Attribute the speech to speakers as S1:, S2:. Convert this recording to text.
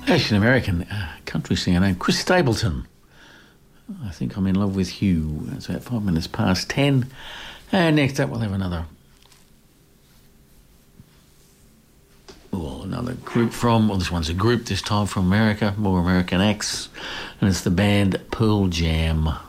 S1: Asian American country singer named Chris Stapleton. I think I'm in love with you. It's about 5 minutes past 10. And next up we'll have another group this one's a group this time from America, more American acts, and it's the band Pearl Jam.